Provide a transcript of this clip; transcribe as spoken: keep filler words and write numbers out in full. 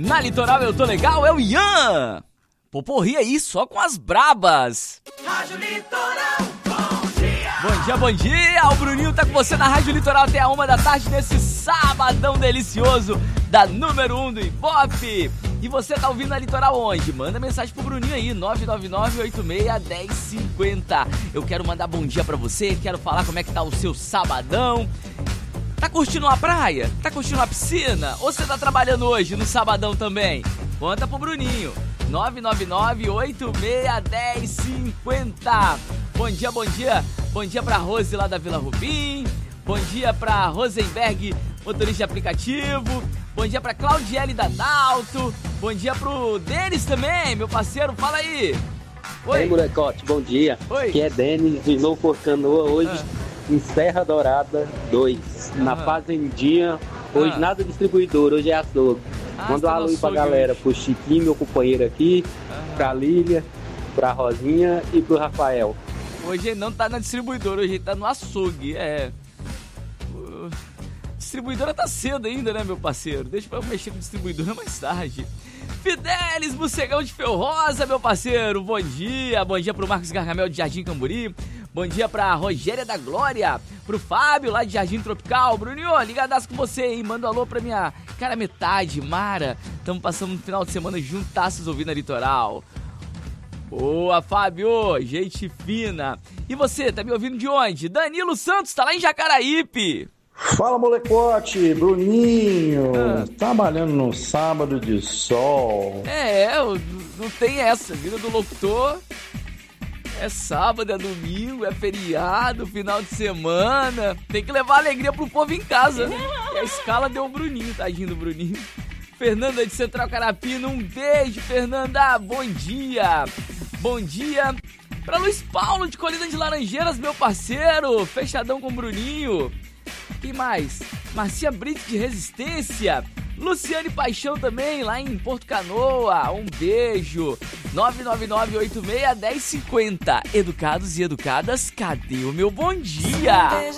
Na Litoral eu tô legal, é o Ian. Poporri aí, só com as brabas. Rádio Litoral, bom dia. Bom dia, bom dia. O Bruninho tá com você na Rádio Litoral até a uma da tarde nesse sabadão delicioso da número um do Ibope. E você tá ouvindo a Litoral onde? Manda mensagem pro Bruninho aí, nove nove nove, oito seis, um zero cinco zero. Eu quero mandar bom dia pra você, quero falar como é que tá o seu sabadão. Tá curtindo a praia? Tá curtindo a piscina? Ou você tá trabalhando hoje no sabadão também? Conta pro Bruninho, nove nove nove, oito seis, um zero cinco zero. Bom dia, bom dia. Bom dia pra Rose lá da Vila Rubim. Bom dia pra Rosenberg, motorista de aplicativo. Bom dia pra Claudiele da Dalto. Bom dia pro Denis também, meu parceiro, fala aí. Oi. Ei, molecote, bom dia. Oi. Aqui é Denis, de Novo Porcanoa, hoje ah. em Serra Dourada dois, ah. na Fazendinha. Hoje ah. nada distribuidor, hoje é açougue. Ah, Manda um alô aí pra galera, hoje. Pro Chiquinho, meu companheiro aqui, ah. pra Lília, pra Rosinha e pro Rafael. Hoje ele não tá na distribuidora, hoje ele tá no açougue, é... Distribuidora tá cedo ainda, né, meu parceiro? Deixa pra eu mexer com distribuidora mais tarde. Fidelis, Bucegão de Feu Rosa, meu parceiro. Bom dia. Bom dia pro Marcos Gargamel de Jardim Camburi. Bom dia pra Rogéria da Glória. Pro Fábio lá de Jardim Tropical. Bruninho, ligadaço com você, hein? Manda um alô pra minha cara metade, Mara. Tamo passando um final de semana juntaços ouvindo a Litoral. Boa, Fábio. Gente fina. E você, tá me ouvindo de onde? Danilo Santos, tá lá em Jacaraípe. Fala, molecote, Bruninho, ah. trabalhando no sábado de sol. É, não tem essa, vida do locutor é sábado, é domingo, é feriado, final de semana, tem que levar alegria pro povo em casa, né? E a escala deu o Bruninho, tadinho do Bruninho. Fernanda de Central Carapina, um beijo, Fernanda, bom dia. Bom dia pra Luiz Paulo de Colina de Laranjeiras, meu parceiro, fechadão com o Bruninho. Quem mais? Marcia Brito de Resistência. Luciane Paixão também, lá em Porto Canoa. Um beijo. nove nove nove, oito seis, um zero cinco zero. Educados e educadas, cadê o meu bom dia?